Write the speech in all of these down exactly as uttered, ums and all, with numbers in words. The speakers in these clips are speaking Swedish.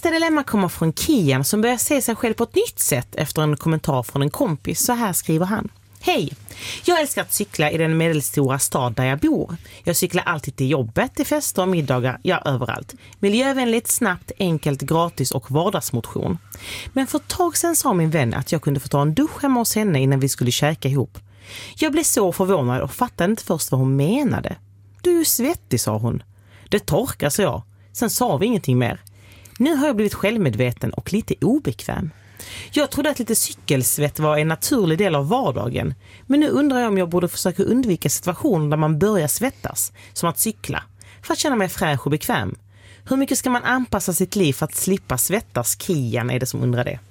Nästa dilemma kommer från Kian som börjar se sig själv på ett nytt sätt efter en kommentar från en kompis. Så här skriver han. Hej, jag älskar att cykla i den medelstora stad där jag bor. Jag cyklar alltid till jobbet, till fester och middagar, ja överallt. Miljövänligt, snabbt, enkelt, gratis och vardagsmotion. Men för ett tag sedan sa min vän att jag kunde få ta en dusch hemma hos henne innan vi skulle käka ihop. Jag blev så förvånad och fattade inte först vad hon menade. Du är ju svettig, sa hon. Det torkar, så jag. Sen sa vi ingenting mer. Nu har jag blivit självmedveten och lite obekväm. Jag trodde att lite cykelsvett var en naturlig del av vardagen. Men nu undrar jag om jag borde försöka undvika situationer där man börjar svettas, som att cykla, för att känna mig fräsch och bekväm. Hur mycket ska man anpassa sitt liv för att slippa svettas? Kian är det som undrar det.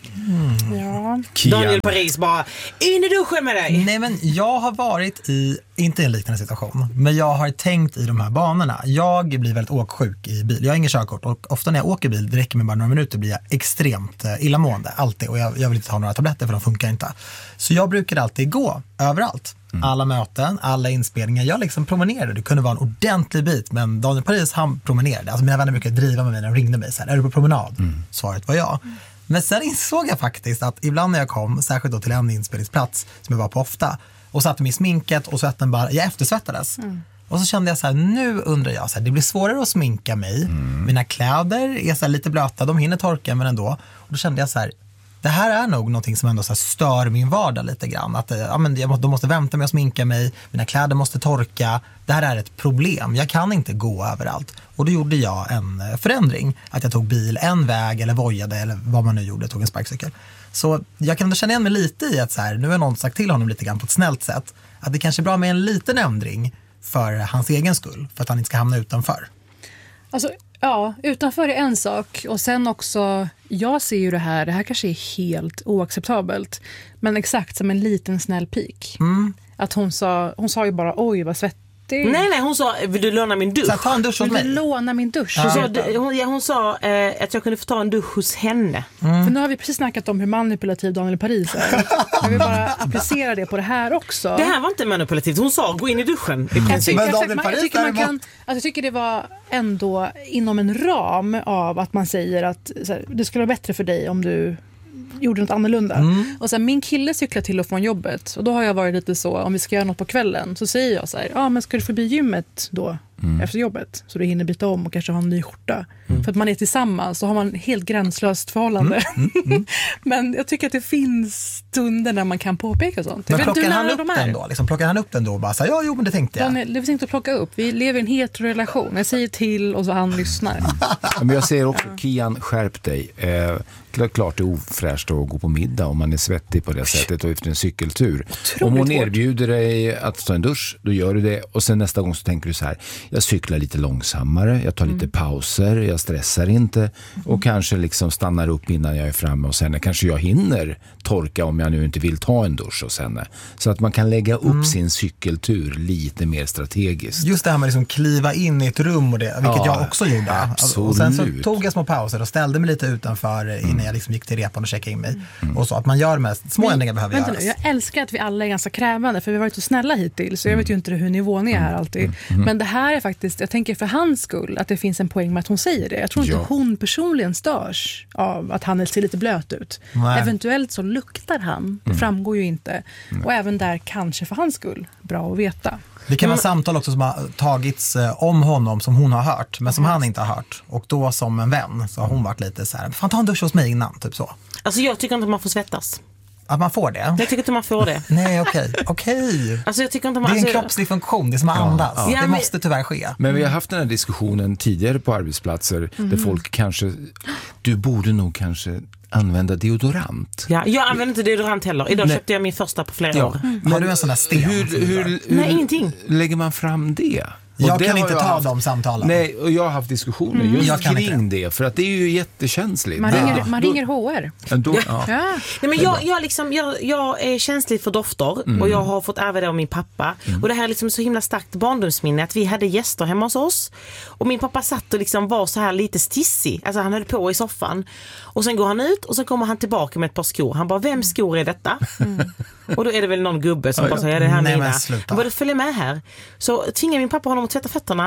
Mm. Ja. Daniel Paris bara, in i duschen med dig! Nej, men jag har varit i, inte i en liknande situation, men jag har tänkt i de här banorna. Jag blir väldigt åksjuk i bil. Jag har ingen körkort och ofta när jag åker bil, det räcker med bara några minuter, blir jag extremt illamående, alltid. Och jag, jag vill inte ha några tabletter för de funkar inte. Så jag brukar alltid gå överallt. Mm. Alla möten, alla inspelningar. Jag liksom promenerade. Det kunde vara en ordentlig bit, men Daniel Paris, han promenerade. Alltså mina vänner brukar driva med mig när de ringde mig. Så här, är du på promenad? Mm. Svaret var ja. Mm. Men sen insåg jag faktiskt att ibland när jag kom, särskilt då till en inspelningsplats som jag var på ofta, och satte mig i sminket och svetten bara, jag eftersvettades. Mm. Och så kände jag så här, nu undrar jag så här, det blir svårare att sminka mig. Mm. Mina kläder är så här lite blöta, de hinner torka men ändå. Och då kände jag så här, det här är nog någonting som ändå så här stör min vardag lite grann. Att ja, men jag måste, de måste vänta med att sminka mig, mina kläder måste torka. Det här är ett problem, jag kan inte gå överallt. Och då gjorde jag en förändring. Att jag tog bil en väg eller vojade eller vad man nu gjorde, tog en sparkcykel. Så jag kan ändå känna igen mig lite i att så här, nu har någon sagt till honom lite grann på ett snällt sätt. Att det kanske är bra med en liten ändring för hans egen skull. För att han inte ska hamna utanför. Alltså, ja, utanför är en sak. Och sen också, jag ser ju det här, det här kanske är helt oacceptabelt. Men exakt som en liten snäll pik. Mm. Att hon sa, hon sa ju bara, oj vad svett. Nej, nej, hon sa, vill du låna min dusch? Så ta en dusch hos mig. Vill du låna min dusch? Hon sa, hon, ja, hon sa eh, att jag kunde få ta en dusch hos henne. Mm. För nu har vi precis snackat om hur manipulativ Daniel Paris är. Jag vill bara applicera det på det här också. Det här var inte manipulativt. Hon sa, gå in i duschen. Mm. Jag, tycker, jag, jag, jag, tycker man kan, alltså, jag tycker det var ändå inom en ram av att man säger att så här, det skulle vara bättre för dig om du gjorde något annorlunda. Mm. Och sen min kille cyklar till och från jobbet och då har jag varit lite så, om vi ska göra något på kvällen så säger jag så här, ja ah, men ska du förbi gymmet då mm. efter jobbet så du hinner byta om och kanske ha en ny skjorta. Mm. För att man är tillsammans så har man helt gränslöst förhållande. Mm. Mm. Mm. Men jag tycker att det finns stunder när man kan påpeka sånt. Men plockar han upp den då? Liksom, plockar han upp den då och bara så här, ja jo men det tänkte jag. Daniel, det finns inte att plocka upp. Vi lever i en heterorelation. Jag säger till och så han lyssnar. Men jag säger också, Kian, skärp dig. Eh, klart det är ofräscht att gå på middag om man är svettig på det sättet och efter en cykeltur. Otroligt om hon erbjuder dig att ta en dusch, då gör du det. Och sen nästa gång så tänker du så här, jag cyklar lite långsammare, jag tar lite mm. pauser, jag stressar inte och mm. kanske liksom stannar upp innan jag är framme och sen kanske jag hinner torka om jag nu inte vill ta en dusch och sen. Så att man kan lägga upp mm. sin cykeltur lite mer strategiskt. Just det här med liksom kliva in i ett rum och det, vilket ja, jag också gjorde. Absolut. Och sen så tog jag små pauser och ställde mig lite utanför mm. innan jag liksom gick till repan och checkade in mig. Mm. Och så att man gör mest små ändringar behöver vänta göras. Nu, jag älskar att vi alla är ganska krävande för vi har varit så snälla hittills så jag vet ju inte hur nivån är här alltid. Mm. Men det här är faktiskt, jag tänker för hans skull att det finns en poäng med att hon säger det. Jag tror inte ja. hon personligen störs av att han ser lite blöt ut. Nej. Eventuellt så luktar han. Det mm. framgår ju inte. Mm. Och även där kanske för hans skull bra att veta. Det kan vara samtal också som har tagits om honom som hon har hört men som mm. han inte har hört. Och då som en vän så har hon varit lite så här, fan ta en dusch hos mig innan, typ så. Alltså jag tycker inte att man får svettas. Att man får det? Jag tycker inte man får det. Nej, okej. Okay. Okay. Alltså jag tycker inte man, det är en alltså, kroppslig funktion, det är som att andas. Ja, ja. Det men, måste tyvärr ske. Men vi har haft den här diskussionen tidigare på arbetsplatser mm. där folk kanske, du borde nog kanske använda deodorant. Ja, jag använder inte deodorant heller. Idag Nej. köpte jag min första på flera ja. år. Mm. Men, har du en sån här sten? Hur, hur, hur, Nej, ingenting. Lägger man fram det? Och jag kan inte ta haft, de samtalen. Nej, och jag har haft diskussioner mm. just kring det. För att det är ju jättekänsligt. Man ringer, ja. man ringer H R. Då, ja. Ja. Nej, men jag, jag, liksom, jag, jag är känslig för dofter. Mm. Och jag har fått ärva det av min pappa. Mm. Och det här är liksom så himla starkt barndomsminne. Att vi hade gäster hemma hos oss. Och min pappa satt och liksom var så här lite stissig. Alltså han höll på i soffan. Och sen går han ut och så kommer han tillbaka med ett par skor. Han bara, vem skor är detta? Mm. Och då är det väl någon gubbe som ja, bara säger, ja, det här Nej, mina. Men han bara, följ med här. Så tvingar min pappa honom att tvätta fötterna.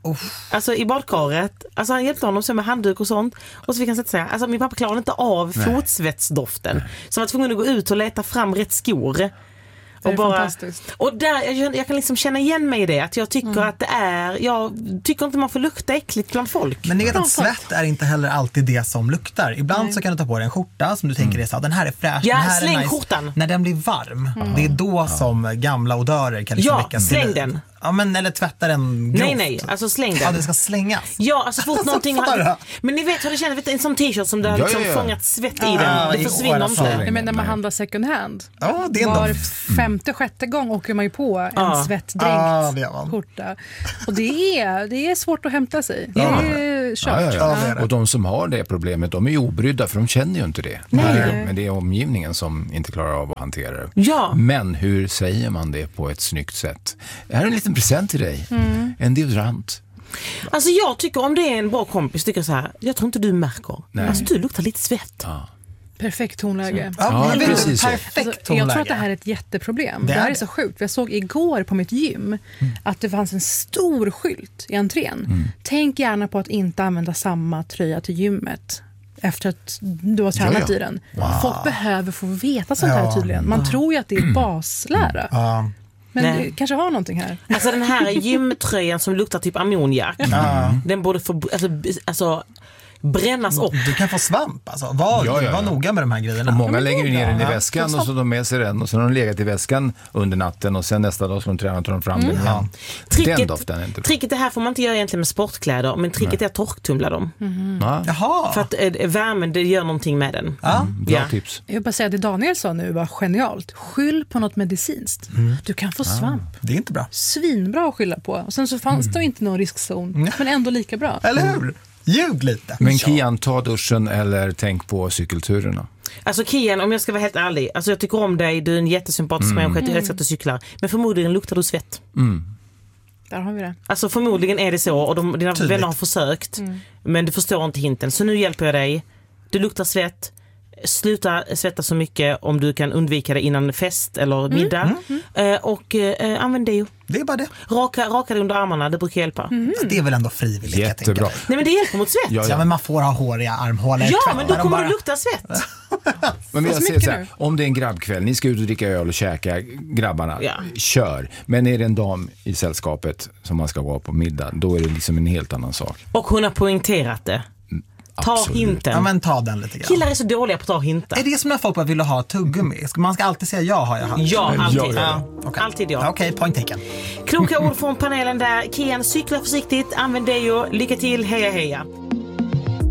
Oh. Alltså i badkaret. Alltså han hjälpte honom så med handduk och sånt. Och så fick han sätta sig. Alltså min pappa klarade inte av Nej. fotsvetsdoften. Så han var tvungen att gå ut och leta fram rätt skor. Det är och bara, fantastiskt. Och där, jag, jag kan liksom känna igen mig i det. Att jag tycker Mm. att det är... Jag tycker inte man får lukta äckligt bland folk. Men ni vet att svett är inte heller alltid det som luktar. Ibland Nej. så kan du ta på dig en skjorta som du tänker mm. är så här, den här är fräsch, Ja, den här släng är nice. skjortan. När den blir varm, Mm. det är då som gamla odörer kan liksom Ja, väckas släng till liv. den. Ja, men eller tvätta den grovt. Nej, nej, alltså släng den. Ja, den ska slängas. Ja, alltså fort någonting Fattar har... du? Men ni vet hur det känns, vet, en sån t-shirt som det har Ja, liksom ja, ja. fångat svett i Ja, den. i Det försvinner åratal. inte. Nej, men när man Nej. handlar second hand, Ja, det är var ändå... femte, sjätte gång åker man ju på en Ja. svettdränkt Ja, det gör man. skjorta. Och det är, det är svårt att hämta sig. Det Ja. är kört. Ja, ja, Ja, det ja. är det. Och de som har det problemet, de är ju obrydda för de känner ju inte det. Nej. Men det är omgivningen som inte klarar av att hantera det. Ja. Men hur säger man det på ett snyggt sätt? Det här är en liten present till dig. Mm. En deodorant. Alltså jag tycker om det är en bra kompis, tycker jag så här, jag tror inte du märker. Nej. Alltså du luktar lite svett. Ja. Perfekt tonläge. Ja, Ja, men det är precis så. perfekt Alltså, tonläge. jag tror att det här är ett jätteproblem. Det Det, är här är det. så sjukt. Jag såg igår på mitt gym att det fanns en stor skylt i entrén. Mm. Tänk gärna på att inte använda samma tröja till gymmet efter att du har tränat Ja, ja. i den. Folk behöver få veta sånt Ja. här tydligen. Man tror ju att det är baslära. Ja. Men Nej. det kanske har någonting här. Alltså den här gymtröjan som luktar typ ammoniak. Ja. Den borde få alltså, alltså brännas upp. Du kan få svamp alltså. Var, Ja, ja, ja. var noga med de här grejerna. Och många men det lägger är ju ner bra. den i Ja. väskan och så de med sig den och sen har de legat i väskan under natten och sen nästa dag ska de träna och tar de fram den igen. Den Tricket, doften är inte bra. tricket det här får man inte göra egentligen med sportkläder, men tricket är att torktumla dem. Ja, Jaha. För att eh, värmen, det gör någonting med den. Ja. bra Ja. tips. Jag vill bara säga att det Daniel sa nu var genialt. Skyll på något medicinskt. Du kan få svamp. Det är inte bra. Svinbra att skylla på. Och sen så fanns det inte någon riskzon. Men ändå lika bra. Eller hur? Ljug lite. Men Kian, ta duschen eller tänk på cykelturerna. Alltså Kian, om jag ska vara helt ärlig, alltså jag tycker om dig, du är en jättesympatisk människa, jag älskar att du cyklar. Men förmodligen luktar du svett. Där har vi det. Alltså förmodligen är det så och de, dina Tydligt. vänner har försökt. Men du förstår inte hinten. Så nu hjälper jag dig. Du luktar svett. Sluta svettas så mycket om du kan undvika det innan fest eller middag. Eh, och eh, använd deo. Det är bara det. Raka, raka dig under armarna, det brukar hjälpa. Det är väl ändå frivilligt. kan jag tänka Jättebra. mig. Nej men det hjälper mot svett. Ja, Ja, ja. men man får ha håriga armhålor. Ja, Tvätta men då dem kommer bara. det lukta svett. Men jag så säger mycket så här, nu. om det är en grabbkväll, ni ska ut och dricka öl och käka, grabbarna, Ja. kör. Men är det en dam i sällskapet som man ska gå på middag, då är det liksom en helt annan sak. Och hon har poängterat det. Ta Absolut. hinten. Ja, men ta den lite grann. Killar är så dåliga på att ta hintar. Är det som när folk bara vill ha tuggummi? Man ska alltid säga ja, har jag hört. Ja, alltid. Ja, ja, ja. Okej. Alltid ja. Okej, point taken. Kloka ord från panelen där. Kian, cykla försiktigt, använd deo, lycka till, heja heja.